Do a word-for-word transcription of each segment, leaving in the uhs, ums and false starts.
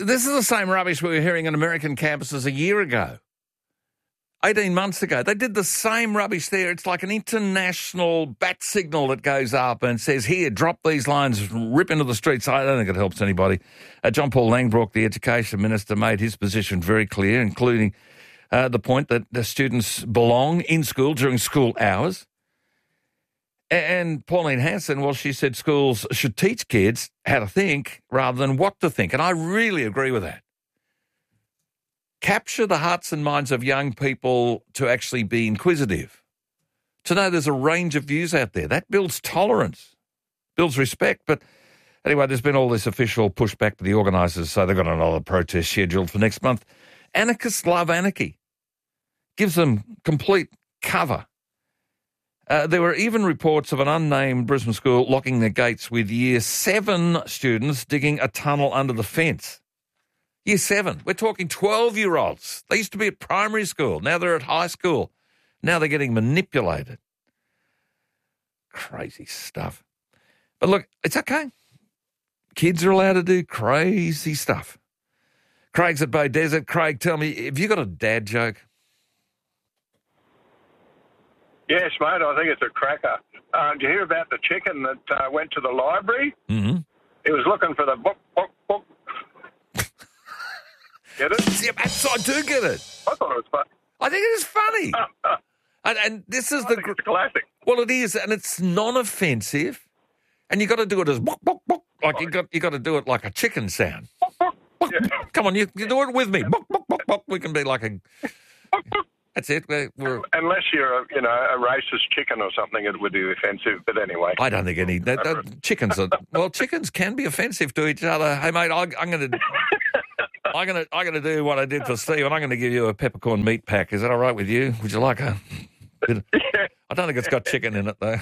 This is the same rubbish we were hearing on American campuses a year ago, eighteen months ago. They did the same rubbish there. It's like an international bat signal that goes up and says, here, drop these lines, rip into the streets. I don't think it helps anybody. Uh, John Paul Langbroek, the Education Minister, made his position very clear, including uh, the point that the students belong in school during school hours. And Pauline Hanson, well, she said schools should teach kids how to think rather than what to think. And I really agree with that. Capture the hearts and minds of young people to actually be inquisitive, to know there's a range of views out there. That builds tolerance, builds respect. But anyway, there's been all this official pushback to the organisers, so they've got another protest scheduled for next month. Anarchists love anarchy. Gives them complete cover. Uh, there were even reports of an unnamed Brisbane school locking their gates with year seven students digging a tunnel under the fence. Year seven. We're talking twelve-year-olds. They used to be at primary school. Now they're at high school. Now they're getting manipulated. Crazy stuff. But look, it's okay. Kids are allowed to do crazy stuff. Craig's at Bay Desert. Craig, tell me, have you got a dad joke? Yes, mate, I think it's a cracker. Uh, did you hear about the chicken that uh, went to the library? Mm-hmm. It was looking for the book, book, book. Get it? Yeah, I do get it. I thought it was fun. I think it is funny. and, and this is I the... think it's classic. Well, it is, and it's non-offensive, and you got to do it as book, book, book. Like you got you got to do it like a chicken sound. Yeah. Come on, you, you do it with me. Book, book, book, book. We can be like a... That's it. We're, we're, Unless you're, a, you know, a racist chicken or something, it would be offensive. But anyway, I don't think any that, that, chickens are well. Chickens can be offensive to each other. Hey, mate, I, I'm going to, I'm going to, I'm going to do what I did for Steve, and I'm going to give you a peppercorn meat pack. Is that all right with you? Would you like a? Bit of, yeah. I don't think it's got chicken in it though.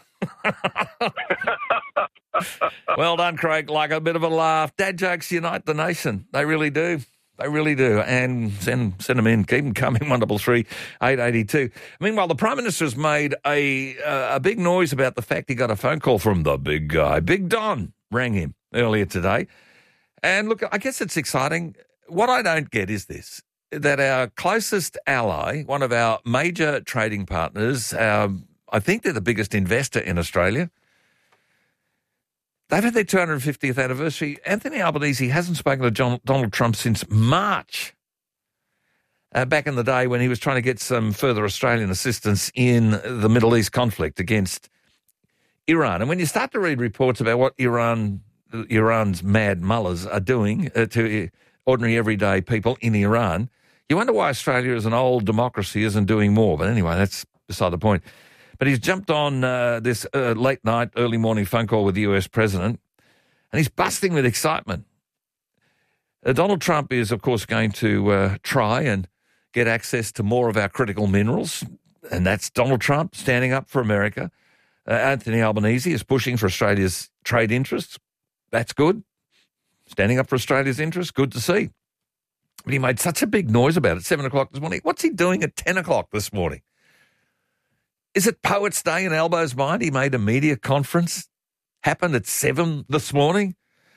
Well done, Craig. Like a bit of a laugh. Dad jokes unite the nation. They really do. They really do. And send send them in. Keep them coming, one double three, eight eighty-two. Meanwhile, the Prime Minister has made a, uh, a big noise about the fact he got a phone call from the big guy. Big Don rang him earlier today. And look, I guess it's exciting. What I don't get is this, that our closest ally, one of our major trading partners, um, I think they're the biggest investor in Australia, they've had their two hundred fiftieth anniversary. Anthony Albanese hasn't spoken to John, Donald Trump since March, uh, back in the day when he was trying to get some further Australian assistance in the Middle East conflict against Iran. And when you start to read reports about what Iran, Iran's mad mullahs are doing uh, to ordinary everyday people in Iran, you wonder why Australia, as an old democracy, isn't doing more. But anyway, that's beside the point. But he's jumped on uh, this uh, late night, early morning phone call with the U S president, and he's busting with excitement. Uh, Donald Trump is, of course, going to uh, try and get access to more of our critical minerals, and that's Donald Trump standing up for America. Uh, Anthony Albanese is pushing for Australia's trade interests. That's good. Standing up for Australia's interests, good to see. But he made such a big noise about it, seven o'clock this morning. What's he doing at ten o'clock this morning? Is it Poets' Day in Albo's mind? He made a media conference, happened at seven this morning.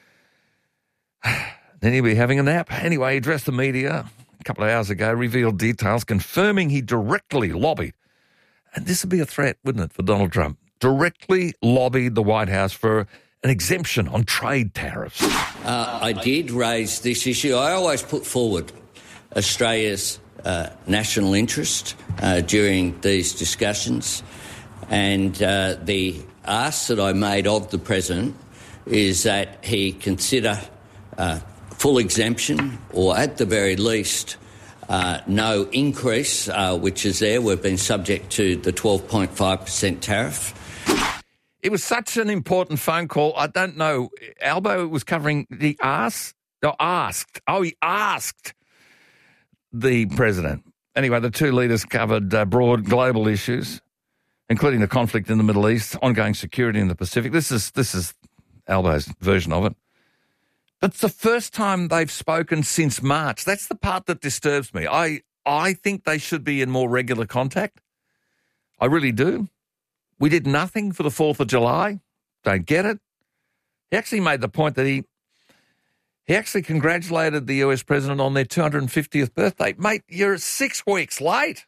Then he'll be having a nap. Anyway, he addressed the media a couple of hours ago, revealed details, confirming he directly lobbied. And this would be a threat, wouldn't it, for Donald Trump? Directly lobbied the White House for an exemption on trade tariffs. Uh, I did raise this issue. I always put forward Australia's Uh, national interest uh, during these discussions, and uh, the ask that I made of the President is that he consider uh, full exemption or, at the very least, uh, no increase, uh, which is there. We've been subject to the twelve point five percent tariff. It was such an important phone call. I don't know. Albo was covering the ask? No, asked. Oh, he asked the president. Anyway, the two leaders covered uh, broad global issues, including the conflict in the Middle East, ongoing security in the Pacific. This is this is Albo's version of it. But it's the first time they've spoken since March. That's the part that disturbs me. I I think they should be in more regular contact. I really do. We did nothing for the fourth of July. Don't get it. He actually made the point that he He actually congratulated the U S president on their two hundred fiftieth birthday. Mate, you're six weeks late.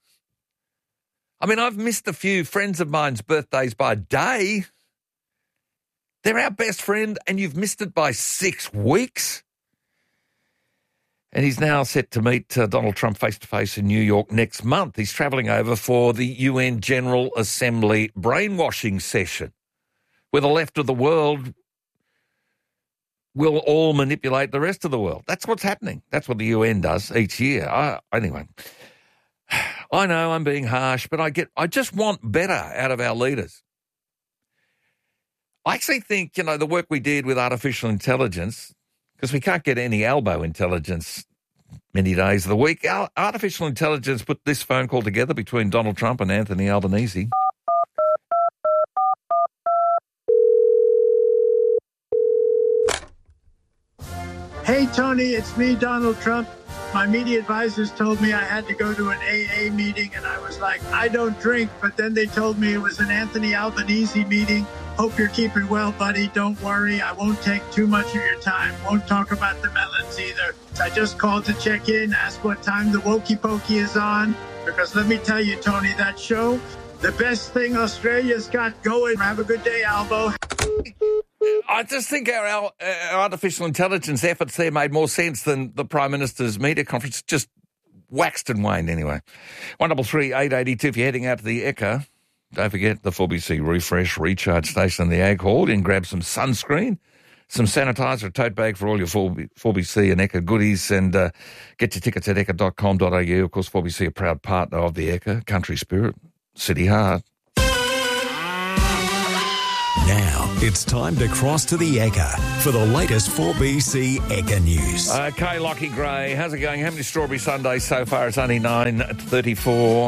I mean, I've missed a few friends of mine's birthdays by a day. They're our best friend, and you've missed it by six weeks. And he's now set to meet uh, Donald Trump face-to-face in New York next month. He's travelling over for the U N General Assembly brainwashing session, where the left of the world will all manipulate the rest of the world. That's what's happening. That's what the U N does each year. I, anyway, I know I'm being harsh, but I get. I just want better out of our leaders. I actually think, you know, the work we did with artificial intelligence, because we can't get any elbow intelligence many days of the week. Our artificial intelligence put this phone call together between Donald Trump and Anthony Albanese. Hey, Tony, it's me, Donald Trump. My media advisors told me I had to go to an A A meeting, and I was like, I don't drink. But then they told me it was an Anthony Albanese meeting. Hope you're keeping well, buddy. Don't worry. I won't take too much of your time. Won't talk about the melons either. I just called to check in, ask what time the Wokey Pokey is on. Because let me tell you, Tony, that show, the best thing Australia's got going. Have a good day, Albo. I just think our, our, our artificial intelligence efforts there made more sense than the Prime Minister's media conference. Just waxed and waned anyway. one double three eight eight two if you're heading out to the Ekka. Don't forget the four B C Refresh Recharge Station in the Ag Hall. You can grab some sunscreen, some sanitizer, a tote bag for all your four B C and Ekka goodies, and uh, get your tickets at ekka dot com dot a u. Of course, four B C, a proud partner of the Ekka, Country Spirit, City Heart. Now it's time to cross to the Ekka for the latest four B C Ekka news. Okay, Lockie Gray, how's it going? How many strawberry sundaes so far? It's only nine thirty-four.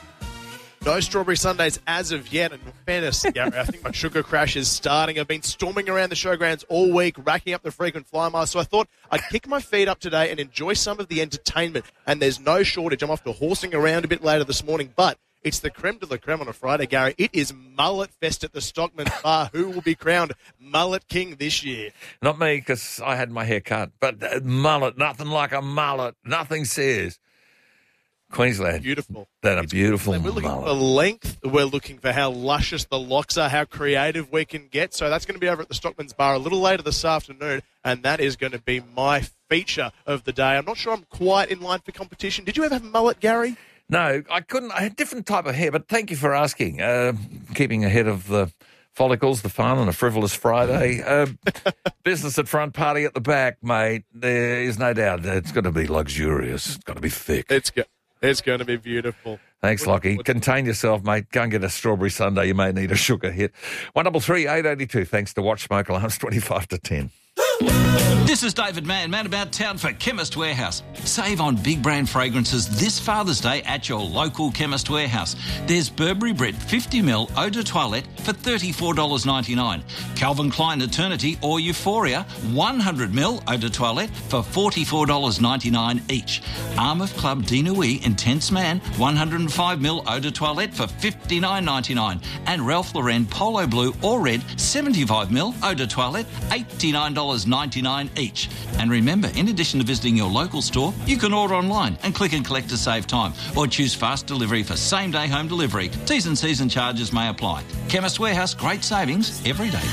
No strawberry sundaes as of yet. And in fairness, Gary, I think my sugar crash is starting. I've been storming around the showgrounds all week, racking up the frequent flyer miles. So I thought I'd kick my feet up today and enjoy some of the entertainment. And there's no shortage. I'm off to horsing around a bit later this morning, but it's the creme de la creme on a Friday, Gary. It is Mullet Fest at the Stockman's Bar. Who will be crowned Mullet King this year? Not me, because I had my hair cut. But uh, mullet, nothing like a mullet. Nothing says. Queensland. Beautiful. That a it's beautiful We're looking mullet. for length. We're looking for how luscious the locks are, how creative we can get. So that's going to be over at the Stockman's Bar a little later this afternoon, and that is going to be my feature of the day. I'm not sure I'm quite in line for competition. Did you ever have a mullet, Gary? No, I couldn't. I had a different type of hair, but thank you for asking. Uh, keeping ahead of the follicles, the fun, and a frivolous Friday. Uh, business at front, party at the back, mate. There is no doubt it's going to be luxurious. It's got to be thick. It's go- It's going to be beautiful. Thanks, Lockie. Contain yourself, mate. Go and get a strawberry sundae. You may need a sugar hit. one double three eight eight two. Thanks to Watch Smoke Alarms, twenty-five to ten. This is David Mann, man about town for Chemist Warehouse. Save on big brand fragrances this Father's Day at your local Chemist Warehouse. There's Burberry Brit fifty milliliter Eau de Toilette for thirty-four dollars ninety-nine. Calvin Klein Eternity or Euphoria one hundred milliliter Eau de Toilette for forty-four dollars ninety-nine each. Armour Club Dinouille Intense Man one hundred five milliliter Eau de Toilette for fifty-nine dollars ninety-nine. And Ralph Lauren Polo Blue or Red seventy-five milliliter Eau de Toilette eighty-nine dollars ninety-nine each. And remember, in addition to visiting your local store, you can order online and click and collect to save time, or choose fast delivery for same day home delivery. T's and C's and charges may apply. Chemist Warehouse, great savings every day.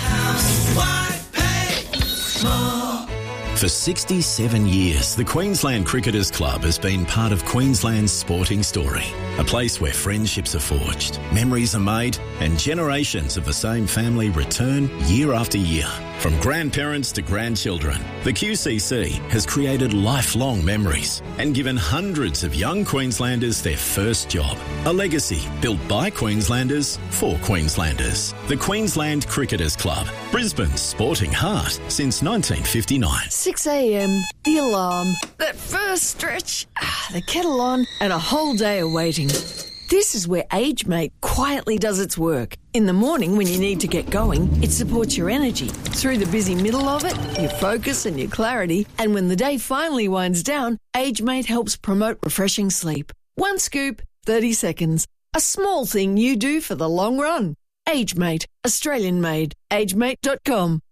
For sixty-seven years, the Queensland Cricketers Club has been part of Queensland's sporting story. A place where friendships are forged, memories are made, and generations of the same family return year after year. From grandparents to grandchildren, the Q C C has created lifelong memories and given hundreds of young Queenslanders their first job. A legacy built by Queenslanders for Queenslanders. The Queensland Cricketers Club, Brisbane's sporting heart since nineteen fifty-nine. six a.m, the alarm, that first stretch, ah, the kettle on, and a whole day of waiting. This is where AgeMate quietly does its work. In the morning when you need to get going, it supports your energy. Through the busy middle of it, your focus and your clarity. And when the day finally winds down, AgeMate helps promote refreshing sleep. One scoop, thirty seconds. A small thing you do for the long run. AgeMate, Australian made. age mate dot com.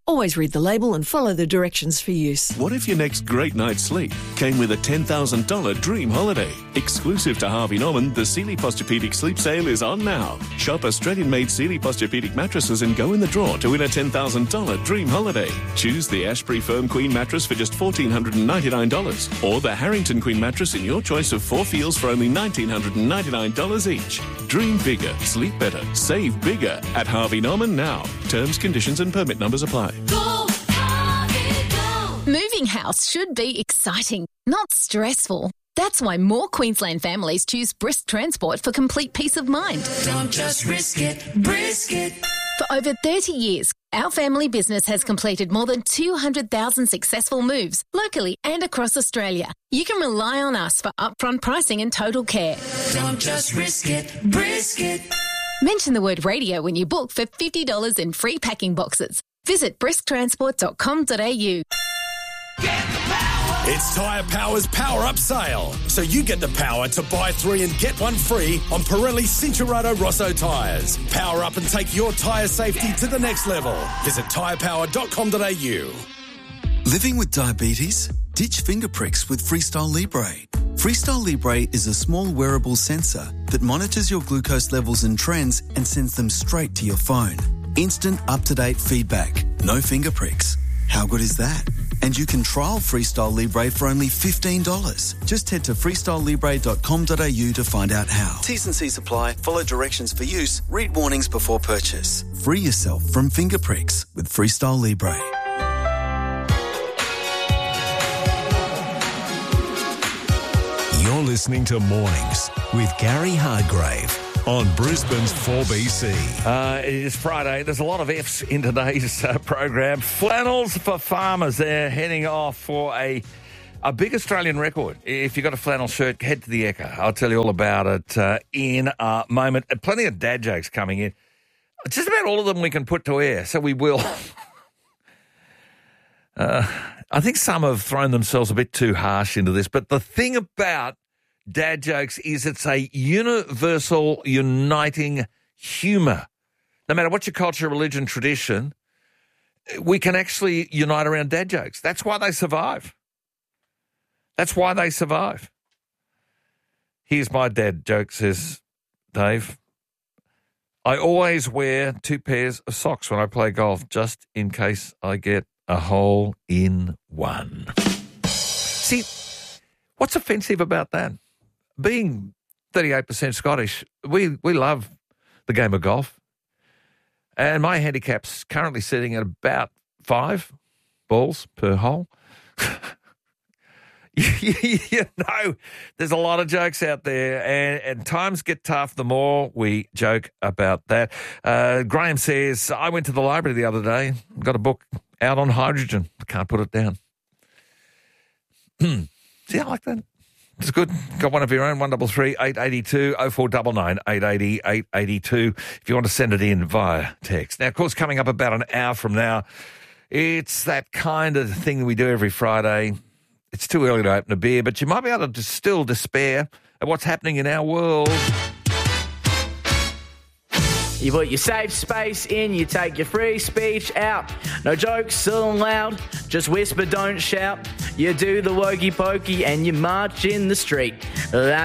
Always read the label and follow the directions for use. What if your next great night's sleep came with a ten thousand dollars dream holiday? Exclusive to Harvey Norman, the Sealy Posturepedic Sleep Sale is on now. Shop Australian-made Sealy Posturepedic mattresses and go in the draw to win a ten thousand dollars dream holiday. Choose the Ashbury Firm Queen mattress for just one thousand four hundred ninety-nine dollars or the Harrington Queen mattress in your choice of four feels for only one thousand nine hundred ninety-nine dollars each. Dream bigger, sleep better, save bigger at Harvey Norman now. Terms, conditions and permit numbers apply. Go, Harvey, go. Moving house should be exciting, not stressful. That's why more Queensland families choose Brisk Transport for complete peace of mind. Don't just risk it, brisk it. For over thirty years, our family business has completed more than two hundred thousand successful moves locally and across Australia. You can rely on us for upfront pricing and total care. Don't just risk it, brisk it. Mention the word radio when you book for fifty dollars in free packing boxes. Visit brisk transport dot com dot a u. It's Tyre Power's Power Up Sale. So you get the power to buy three and get one free on Pirelli Cincherato Rosso tyres. Power up and take your tyre safety to the next level. Visit tyre power dot com dot a u. Living with diabetes? Ditch finger pricks with Freestyle Libre. Freestyle Libre is a small wearable sensor that monitors your glucose levels and trends and sends them straight to your phone. Instant up-to-date feedback. No finger pricks. How good is that? And you can trial Freestyle Libre for only fifteen dollars. Just head to freestyle libre dot com dot a u to find out how. T's and C's apply. Follow directions for use. Read warnings before purchase. Free yourself from finger pricks with Freestyle Libre. You're listening to Mornings with Gary Hargrave on Brisbane's four B C. Uh, it is Friday. There's a lot of F's in today's uh, program. Flannels for farmers. They're heading off for a a big Australian record. If you've got a flannel shirt, head to the Ekka. I'll tell you all about it uh, in a moment. Plenty of dad jokes coming in. Just about all of them we can put to air, so we will. uh, I think some have thrown themselves a bit too harsh into this, but the thing about dad jokes is it's a universal, uniting humour. No matter what your culture, religion, tradition, we can actually unite around dad jokes. That's why they survive. That's why they survive. Here's my dad joke, says Dave. I always wear two pairs of socks when I play golf, just in case I get a hole in one. See, what's offensive about that? Being thirty-eight percent Scottish, we, we love the game of golf. And my handicap's currently sitting at about five balls per hole. You know, there's a lot of jokes out there, and, and times get tough the more we joke about that. Uh, Graham says, I went to the library the other day, got a book out on hydrogen. I can't put it down. See, I like that. It's good. Got one of your own, one double three eight eighty two oh four nine nine eight eighty eight eighty two. If you want to send it in via text. Now, of course, coming up about an hour from now, it's that kind of thing that we do every Friday. It's too early to open a beer, but you might be able to still despair at what's happening in our world. You put your safe space in, you take your free speech out. No jokes, still loud, just whisper, don't shout. You do the wokey pokey and you march in the street. That's